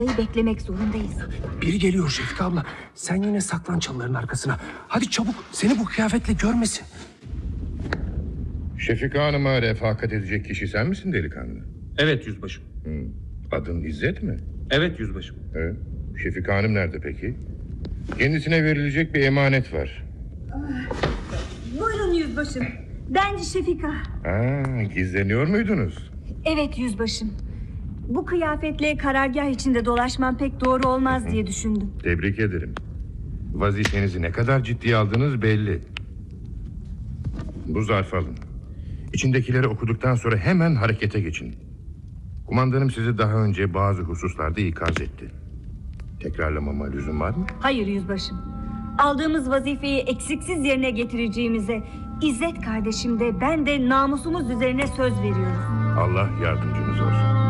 Beklemek zorundayız. Biri geliyor Şefika abla. Sen yine saklan çalıların arkasına. Hadi çabuk, seni bu kıyafetle görmesin. Şefika Hanım'a refakat edecek kişi sen misin delikanlı? Evet yüzbaşım. Adın İzzet mi? Evet yüzbaşım. Evet. Şefika Hanım nerede peki? Kendisine verilecek bir emanet var. Buyurun yüzbaşım. Ben Şefika. Gizleniyor muydunuz? Evet yüzbaşım. Bu kıyafetle karargah içinde dolaşmam pek doğru olmaz diye düşündüm. Tebrik ederim. Vazifenizi ne kadar ciddiye aldığınız belli. Bu zarfı alın. İçindekileri okuduktan sonra hemen harekete geçin. Kumandanım sizi daha önce bazı hususlarda ikaz etti. Tekrarlamama lüzum var mı? Hayır yüzbaşım. Aldığımız vazifeyi eksiksiz yerine getireceğimize İzzet kardeşim de ben de namusumuz üzerine söz veriyoruz. Allah yardımcınız olsun.